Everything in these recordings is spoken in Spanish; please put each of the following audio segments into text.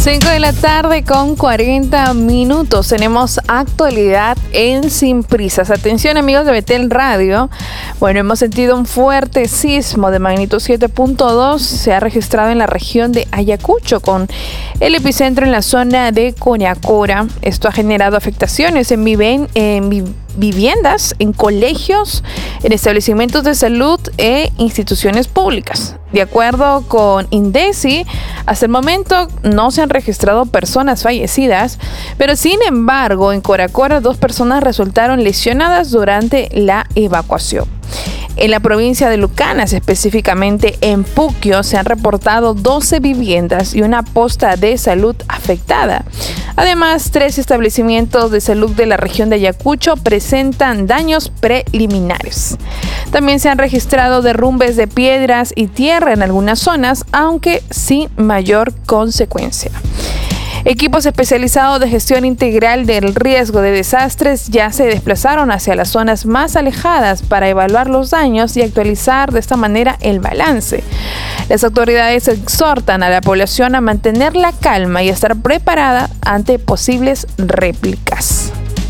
5 de la tarde con 40 minutos. Tenemos actualidad en Sin Prisas. Atención, amigos de Betel Radio. Bueno, hemos sentido un fuerte sismo de magnitud 7.2. Se ha registrado en la región de Ayacucho, con el epicentro en la zona de Quiñacura. Esto ha generado afectaciones en viviendas, en colegios, en establecimientos de salud e instituciones públicas. De acuerdo con INDECI, hasta el momento no se han registrado personas fallecidas, pero sin embargo en Coracora 2 personas resultaron lesionadas durante la evacuación. En la provincia de Lucanas, específicamente en Puquio, se han reportado 12 viviendas y una posta de salud afectada. Además, 3 establecimientos de salud de la región de Ayacucho presentan daños preliminares. También se han registrado derrumbes de piedras y tierra en algunas zonas, aunque sin mayor consecuencia. Equipos especializados de gestión integral del riesgo de desastres ya se desplazaron hacia las zonas más alejadas para evaluar los daños y actualizar de esta manera el balance. Las autoridades exhortan a la población a mantener la calma y a estar preparada ante posibles réplicas.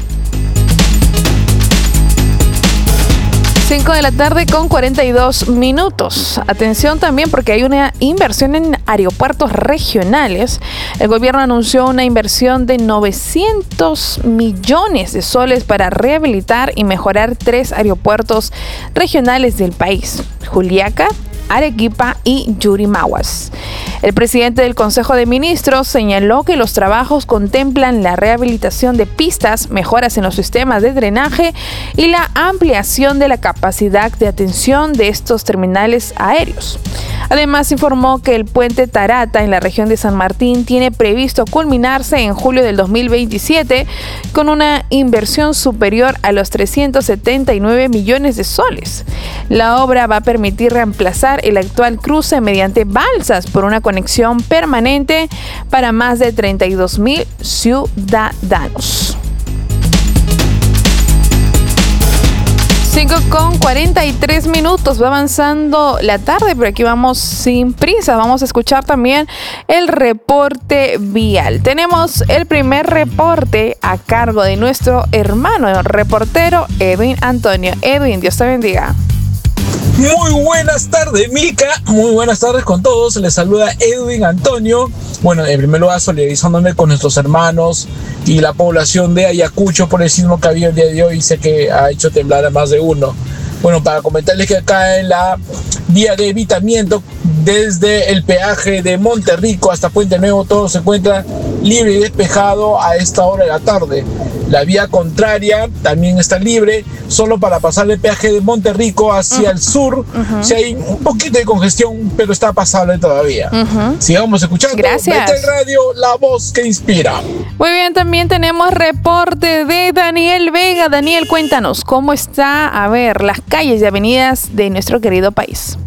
5 de la tarde con 42 minutos. Atención también porque hay una inversión en aeropuertos regionales. El gobierno anunció una inversión de 900 millones de soles para rehabilitar y mejorar 3 aeropuertos regionales del país: Juliaca, Arequipa y Yurimaguas. El presidente del Consejo de Ministros señaló que los trabajos contemplan la rehabilitación de pistas, mejoras en los sistemas de drenaje y la ampliación de la capacidad de atención de estos terminales aéreos. Además, informó que el puente Tarata en la región de San Martín tiene previsto culminarse en julio del 2027 con una inversión superior a los 379 millones de soles. La obra va a permitir reemplazar el actual cruce mediante balsas por una conexión permanente para más de 32,000 ciudadanos. 5 con 43 minutos, va avanzando la tarde, pero aquí vamos sin prisa. Vamos a escuchar también el reporte vial. Tenemos el primer reporte a cargo de nuestro hermano reportero Edwin Antonio. Edwin, Dios te bendiga. Muy buenas tardes, Mica. Muy buenas tardes con todos. Les saluda Edwin Antonio. Bueno, en primer lugar, solidarizándome con nuestros hermanos y la población de Ayacucho por el sismo que había el día de hoy. Sé que ha hecho temblar a más de uno. Bueno, para comentarles que acá en la vía de evitamiento, desde el peaje de Monterrico hasta Puente Nuevo, todo se encuentra libre y despejado a esta hora de la tarde. La vía contraria también está libre, solo para pasar el peaje de Monterrico hacia el sur. Sí hay un poquito de congestión, pero está pasable todavía. Sigamos escuchando. Gracias. Betel Radio, la voz que inspira. Muy bien, también tenemos reporte de Daniel Vega. Daniel, cuéntanos, ¿cómo está, las calles y avenidas de nuestro querido país?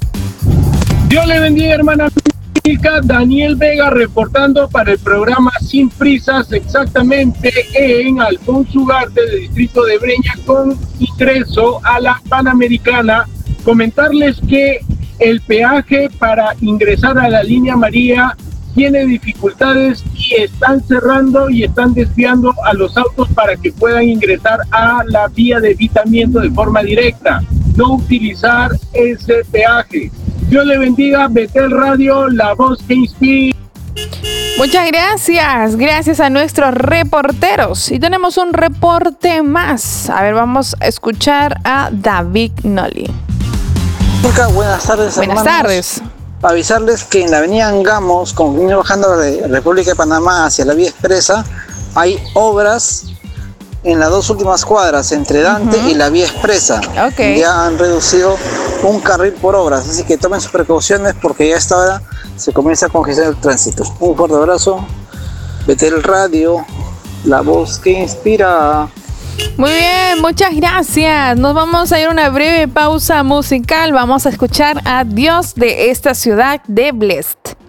Dios le bendiga, hermana Milka. Daniel Vega reportando para el programa Sin Prisas, exactamente en Alfonso Ugarte, del distrito de Breña, con ingreso a la Panamericana. Comentarles que el peaje para ingresar a la línea María tiene dificultades y están cerrando y están desviando a los autos para que puedan ingresar a la vía de evitamiento de forma directa, no utilizar ese peaje. Dios le bendiga, Betel Radio, la voz que inspira. Muchas gracias, gracias a nuestros reporteros. Y tenemos un reporte más. Vamos a escuchar a David Noli. Buenas tardes, Buenas tardes. Avisarles que en la avenida Angamos, como viene bajando de República de Panamá hacia la vía expresa, hay obras en las 2 últimas cuadras, entre Dante y la vía expresa. Ya han reducido un carril por obras, así que tomen sus precauciones porque ya a esta hora se comienza a congestionar el tránsito. Un fuerte abrazo. Betel Radio, la voz que inspira. Muy bien, muchas gracias. Nos vamos a ir a una breve pausa musical. Vamos a escuchar a Dios de esta ciudad de Blessed.